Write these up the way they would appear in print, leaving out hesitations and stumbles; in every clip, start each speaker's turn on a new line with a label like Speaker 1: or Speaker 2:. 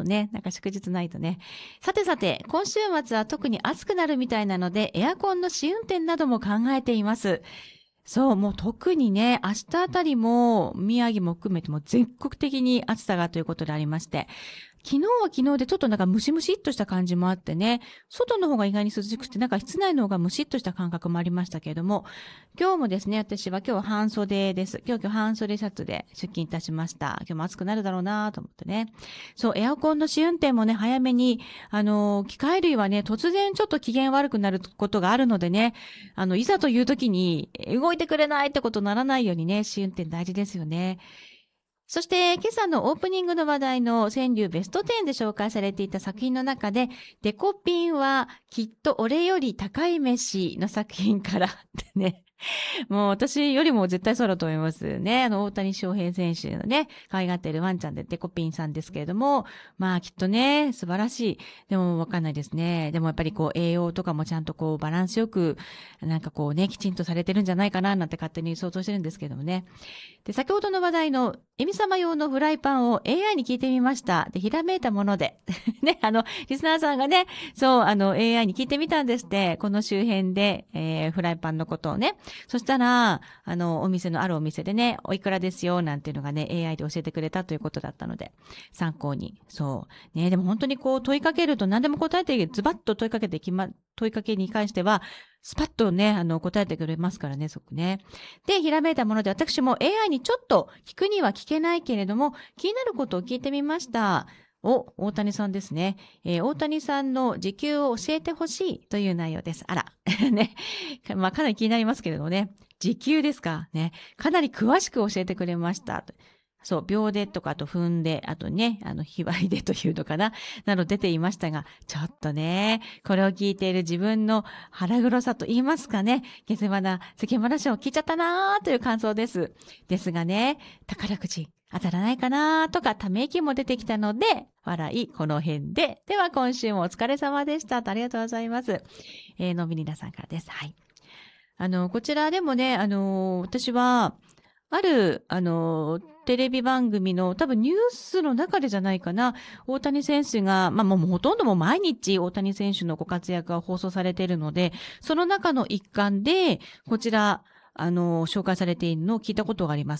Speaker 1: とね、なんか祝日ないとね。さてさて、今週末は特に暑くなるみたいなので、エアコンの試運転なども考えています。そう、もう特にね、明日あたりも、宮城も含めても全国的に暑さがということでありまして、昨日は昨日でちょっとなんかムシムシっとした感じもあってね、外の方が意外に涼しくて、なんか室内の方がムシっとした感覚もありましたけれども、今日もですね、私は今日半袖です。今日半袖シャツで出勤いたしました。今日も暑くなるだろうなと思ってね。そう、エアコンの試運転もね、早めに、機械類はね、突然ちょっと機嫌悪くなることがあるのでね、いざという時に動いてくれないってことにならないようにね、試運転大事ですよね。そして、今朝のオープニングの話題の川柳ベスト10で紹介されていた作品の中で、デコピンはきっと俺より高い飯の作品からってね。もう私よりも絶対そうだと思いますね。大谷翔平選手のね、可愛がっているワンちゃんでデコピンさんですけれども、まあきっとね、素晴らしい。でもわかんないですね。でもやっぱりこう栄養とかもちゃんとこうバランスよく、なんかこうね、きちんとされてるんじゃないかななんて勝手に想像してるんですけどもね。で、先ほどの話題のエミ様用のフライパンを AI に聞いてみました。で、ひらめいたもので。ね、リスナーさんがね、そう、AI に聞いてみたんですって、この周辺で、フライパンのことをね。そしたら、あるお店でね、おいくらですよ、なんていうのがね、AI で教えてくれたということだったので、参考に。そう。ね、でも本当にこう問いかけると何でも答えて、ズバッと問いかけに関しては、スパッとね、答えてくれますからね、そこね。で、ひらめいたもので私も AI にちょっと聞くには聞けないけれども、気になることを聞いてみました。大谷さんですね。大谷さんの時給を教えてほしいという内容です。あら。ね。まあ、かなり気になりますけれどもね。時給ですかね。かなり詳しく教えてくれました。そう、秒でとか、あと分で、あとね、日割りでというのかな、など出ていましたが、ちょっとね、これを聞いている自分の腹黒さと言いますかね、世間話を聞いちゃったなーという感想です。ですがね、宝くじ当たらないかなーとか、ため息も出てきたので、笑い、この辺で。では、今週もお疲れ様でした。ありがとうございます。のびりなさんからです。はい。こちらでもね、私は、ある、テレビ番組の多分ニュースの中でじゃないかな。大谷選手が、まあもうほとんどもう毎日大谷選手のご活躍が放送されているので、その中の一環で、こちら、紹介されているのを聞いたことがあります。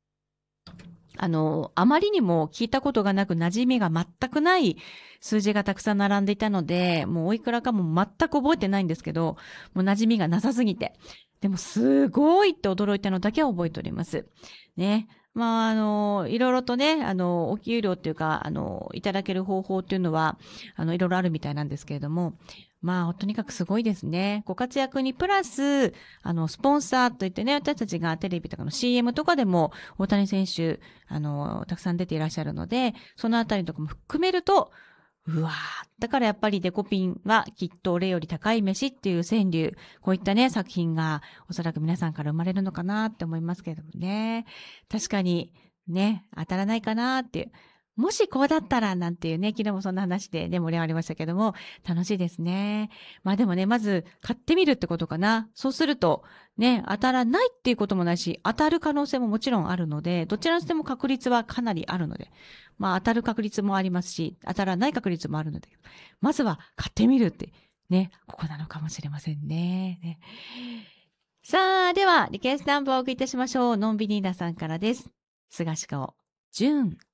Speaker 1: あまりにも聞いたことがなく馴染みが全くない数字がたくさん並んでいたので、もうおいくらかも全く覚えてないんですけど、もう馴染みがなさすぎて。でもすごいって驚いたのだけは覚えております。ね。まあ、いろいろとね、お給料っていうか、いただける方法っていうのは、いろいろあるみたいなんですけれども、まあ、とにかくすごいですね。ご活躍にプラス、スポンサーといってね、私たちがテレビとかの CM とかでも、大谷選手、たくさん出ていらっしゃるので、そのあたりとかも含めると、うわー。だからやっぱりデコピンはきっと俺より高い飯っていう川柳、こういったね、作品がおそらく皆さんから生まれるのかなって思いますけれどもね。確かにね、当たらないかなっていう。もしこうだったらなんていうね、昨日もそんな話でね、盛り上がりましたけども、楽しいですね。まあでもね、まず買ってみるってことかな。そうすると、ね、当たらないっていうこともないし、当たる可能性ももちろんあるので、どちらにしても確率はかなりあるので、まあ当たる確率もありますし、当たらない確率もあるので、まずは買ってみるって、ね、ここなのかもしれませんね。さあ、では、リクエストナンバーをお送りいたしましょう。のんびりーなさんからです。菅氏顔、ジューン。